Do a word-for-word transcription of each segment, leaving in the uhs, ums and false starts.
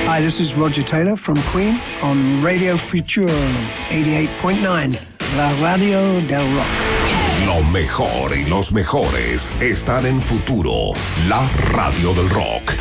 Hi, this is Roger Taylor from Queen on Radio Future eighty-eight point nine, la radio del rock. Lo mejor y los mejores están en Futuro, la radio del rock.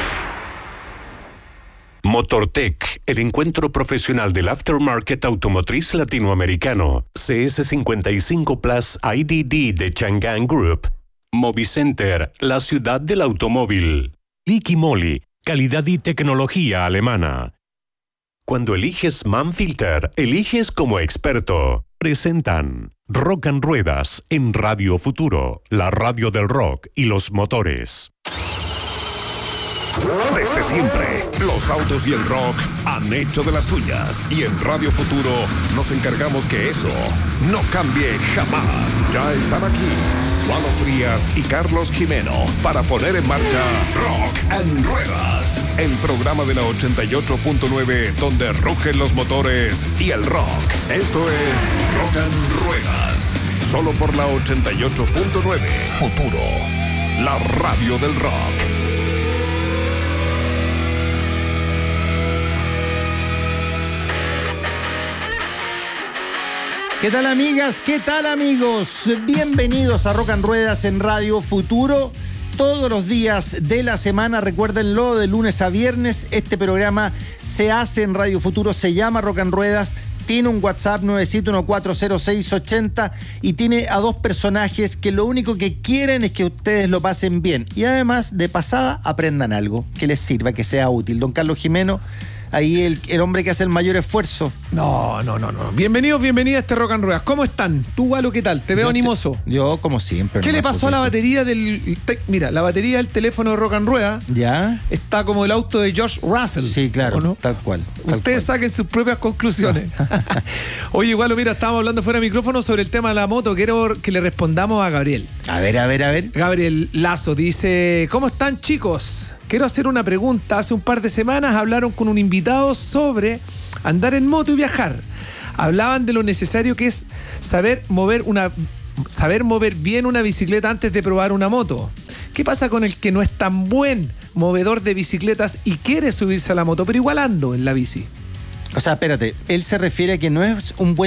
Motortech, el encuentro profesional del aftermarket automotriz latinoamericano. C S cincuenta y cinco Plus I D D de Chang'an Group. Movicenter, la ciudad del automóvil. Liqui Moly, calidad y tecnología alemana. Cuando eliges Manfilter, eliges como experto. Presentan Rock and Ruedas en Radio Futuro, la radio del rock y los motores. Desde siempre, los autos y el rock han hecho de las suyas. Y en Radio Futuro nos encargamos que eso no cambie jamás. Ya están aquí Juan Frías y Carlos Jimeno para poner en marcha Rock and Ruedas, el programa de la ochenta y ocho punto nueve donde rugen los motores y el rock. Esto es Rock and Ruedas, solo por la ochenta y ocho punto nueve. Futuro, la radio del rock. ¿Qué tal, amigas? ¿Qué tal, amigos? Bienvenidos a Rock and Ruedas en Radio Futuro. Todos los días de la semana, recuérdenlo, de lunes a viernes, este programa se hace en Radio Futuro, se llama Rock and Ruedas, tiene un WhatsApp nueve siete uno cuatro cero seis ocho cero y tiene a dos personajes que lo único que quieren es que ustedes lo pasen bien. Y además, de pasada, aprendan algo que les sirva, que sea útil. Don Carlos Jimeno, ahí el, el hombre que hace el mayor esfuerzo. No, no, no, no. Bienvenidos, bienvenidas a este Rock and Ruedas. ¿Cómo están? Tú, Galo, ¿qué tal? Te veo yo animoso. Te, yo, como siempre. ¿Qué le pasó a la batería del... Te, mira, la batería del teléfono de Rock and Ruedas ¿ya? Está como el auto de George Russell. Sí, claro, ¿no? tal cual. Tal Ustedes cual. saquen sus propias conclusiones. Oye, Galo, mira, estábamos hablando fuera de micrófono sobre el tema de la moto. Quiero que le respondamos a Gabriel. A ver, a ver, a ver. Gabriel Lazo dice: ¿cómo están, chicos? Quiero hacer una pregunta. Hace un par de semanas hablaron con un invitado sobre andar en moto y viajar. Hablaban de lo necesario que es saber mover una saber mover bien una bicicleta antes de probar una moto. ¿Qué pasa con el que no es tan buen movedor de bicicletas y quiere subirse a la moto, pero igual ando en la bici? O sea, espérate, él se refiere a que no es un buen